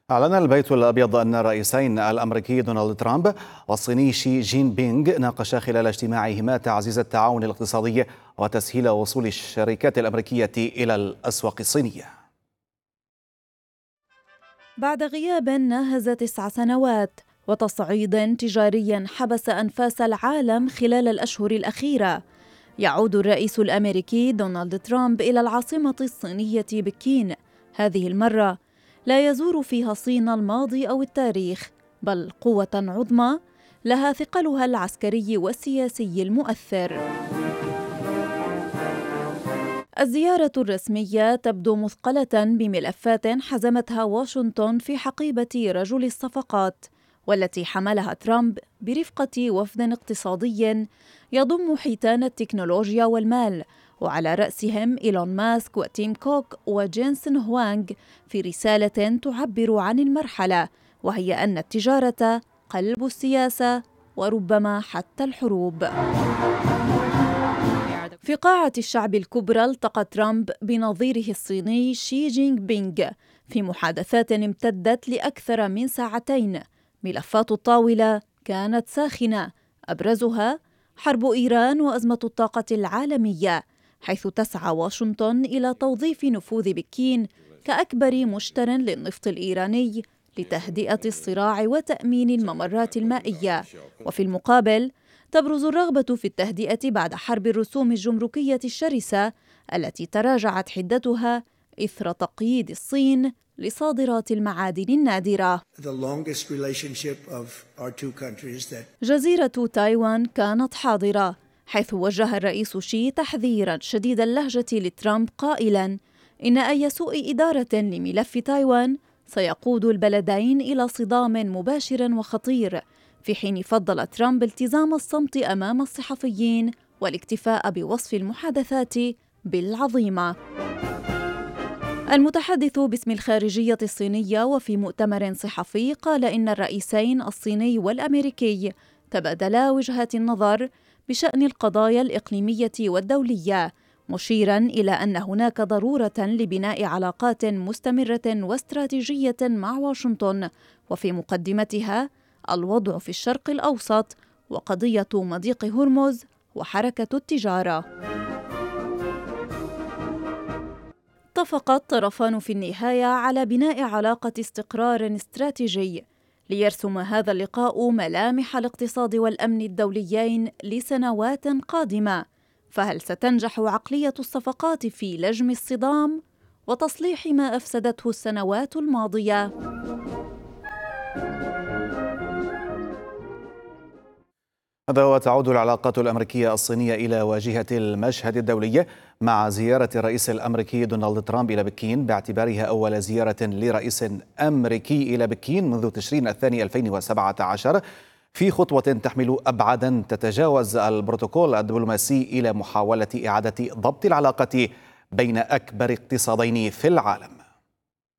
أعلن البيت الأبيض أن الرئيسين الأمريكي دونالد ترامب والصيني شي جين بينغ ناقشا خلال اجتماعهما تعزيز التعاون الاقتصادي وتسهيل وصول الشركات الأمريكية إلى الأسواق الصينية. بعد غياب ناهز 9 سنوات وتصعيد تجاري حبس أنفاس العالم خلال الأشهر الأخيرة، يعود الرئيس الأمريكي دونالد ترامب إلى العاصمة الصينية بكين. هذه المرة لا يزور فيها الصين الماضي أو التاريخ، بل قوة عظمى لها ثقلها العسكري والسياسي المؤثر. الزيارة الرسمية تبدو مثقلة بملفات حزمتها واشنطن في حقيبة رجل الصفقات، والتي حملها ترامب برفقة وفد اقتصادي يضم حيتان التكنولوجيا والمال، وعلى رأسهم إيلون ماسك وتيم كوك وجينسن هوانغ، في رسالة تعبر عن المرحلة، وهي أن التجارة قلب السياسة وربما حتى الحروب. في قاعة الشعب الكبرى التقى ترامب بنظيره الصيني شي جين بينغ في محادثات امتدت لأكثر من ساعتين. ملفات الطاولة كانت ساخنة، أبرزها حرب إيران وأزمة الطاقة العالمية، حيث تسعى واشنطن إلى توظيف نفوذ بكين كأكبر مشتر للنفط الإيراني لتهدئة الصراع وتأمين الممرات المائية. وفي المقابل تبرز الرغبة في التهدئة بعد حرب الرسوم الجمركية الشرسة التي تراجعت حدتها إثر تقييد الصين لصادرات المعادن النادرة. جزيرة تايوان كانت حاضرة، حيث وجه الرئيس شي تحذيرا شديد اللهجة لترامب قائلا إن أي سوء إدارة لملف تايوان سيقود البلدين إلى صدام مباشر وخطير، في حين فضل ترامب التزام الصمت أمام الصحفيين والاكتفاء بوصف المحادثات بالعظيمة. المتحدث باسم الخارجية الصينية وفي مؤتمر صحفي قال إن الرئيسين الصيني والأمريكي تبادلا وجهات النظر بشأن القضايا الإقليمية والدولية، مشيراً إلى أن هناك ضرورة لبناء علاقات مستمرة واستراتيجية مع واشنطن، وفي مقدمتها الوضع في الشرق الأوسط وقضية مضيق هرمز وحركة التجارة. اتفق الطرفان في النهاية على بناء علاقة استقرار استراتيجي ليرسم هذا اللقاء ملامح الاقتصاد والأمن الدوليين لسنوات قادمة. فهل ستنجح عقلية الصفقات في لجم الصدام وتصليح ما أفسدته السنوات الماضية؟ هذا وتعود العلاقات الأمريكية الصينية إلى واجهة المشهد الدولي مع زيارة الرئيس الأمريكي دونالد ترامب إلى بكين، باعتبارها أول زيارة لرئيس أمريكي إلى بكين منذ تشرين الثاني 2017، في خطوة تحمل أبعادا تتجاوز البروتوكول الدبلوماسي إلى محاولة إعادة ضبط العلاقة بين أكبر اقتصادين في العالم.